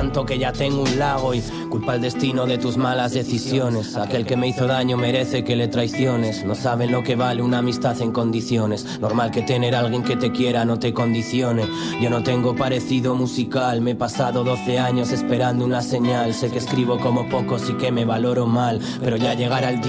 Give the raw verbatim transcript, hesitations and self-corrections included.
tanto que ya tengo un lago. Y culpa al destino de tus malas decisiones. Aquel que me hizo daño merece que le traiciones. No saben lo que vale una amistad en condiciones. Normal que tener a alguien que te quiera no te condicione. Yo no tengo parecido musical. Me he pasado doce años esperando una señal. Sé que escribo como pocos y que me valoro mal, pero ya llegará el día